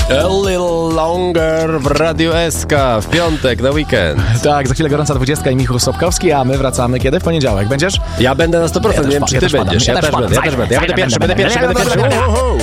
A little longer w Radiu SK w piątek na weekend. Tak, za chwilę gorąca 20 i Michał Sobkowski, a my wracamy kiedy? W poniedziałek. Będziesz? Ja będę na 100%, nie wiem czy ty będziesz. Ja też będę pierwszy.